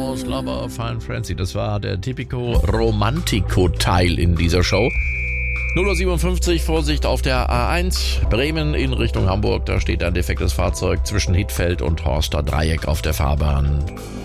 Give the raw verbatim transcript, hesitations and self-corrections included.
Most Lover, Fine Frenzy. Das war der Typico Romantico-Teil in dieser Show. null Uhr siebenundfünfzig, Vorsicht auf der A eins, Bremen in Richtung Hamburg. Da steht ein defektes Fahrzeug zwischen Hittfeld und Horster Dreieck auf der Fahrbahn.